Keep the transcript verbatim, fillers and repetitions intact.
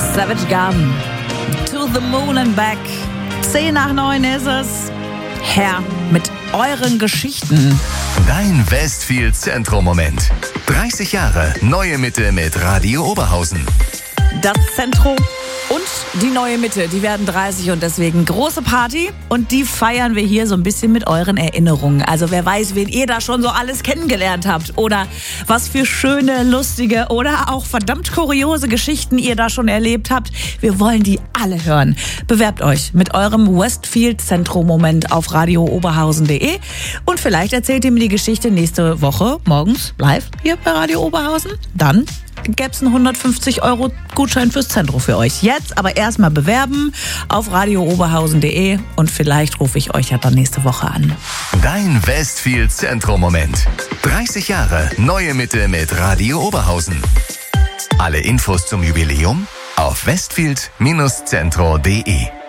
Savage Garden. To the moon and back. Zehn nach neun ist es. Her mit euren Geschichten. Dein Westfield Zentrum-Moment. dreißig Jahre Neue Mitte mit Radio Oberhausen. Das Zentrum und die Neue Mitte, die werden dreißig und deswegen große Party. Und die feiern wir hier so ein bisschen mit euren Erinnerungen. Also wer weiß, wen ihr da schon so alles kennengelernt habt. Oder was für schöne, lustige oder auch verdammt kuriose Geschichten ihr da schon erlebt habt. Wir wollen die alle hören. Bewerbt euch mit eurem Westfield Zentrum-Moment auf radio oberhausen punkt de. Und vielleicht erzählt ihr mir die Geschichte nächste Woche morgens live hier bei Radio Oberhausen. Dann gäbe es einen hundertfünfzig Euro Gutschein fürs Zentrum für euch. Jetzt aber erstmal bewerben auf radio oberhausen punkt de und vielleicht rufe ich euch ja dann nächste Woche an. Dein Westfield Zentrum-Moment. dreißig Jahre Neue Mitte mit Radio Oberhausen. Alle Infos zum Jubiläum auf westfield Bindestrich zentro punkt de.